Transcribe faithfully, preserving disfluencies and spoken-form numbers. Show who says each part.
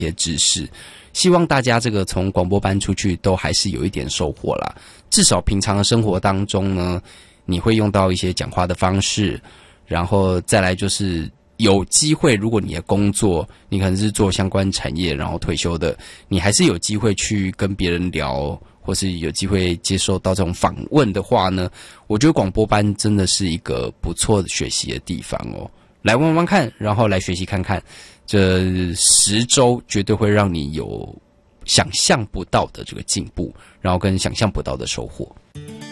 Speaker 1: 些知识。希望大家这个从广播班出去都还是有一点收获啦，至少平常的生活当中呢，你会用到一些讲话的方式，然后再来就是有机会，如果你的工作你可能是做相关产业然后退休的，你还是有机会去跟别人聊，或是有机会接受到这种访问的话呢，我觉得广播班真的是一个不错的学习的地方哦。来玩玩看，然后来学习看看，这十周绝对会让你有想象不到的这个进步，然后跟想象不到的收获。